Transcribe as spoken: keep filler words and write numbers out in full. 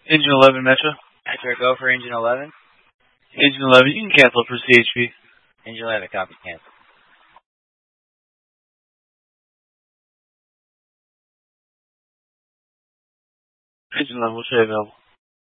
Engine eleven, Metro. Metro, go for engine eleven. Engine eleven, you can cancel for C H P. Engine eleven, copy, cancel. Engine eleven, what's available?